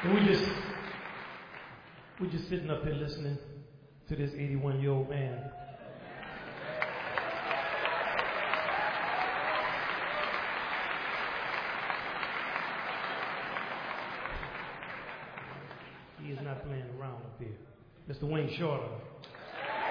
And we just sitting up here listening to this 81-year-old man. He is not playing around up here. Mr. Wayne Shorter.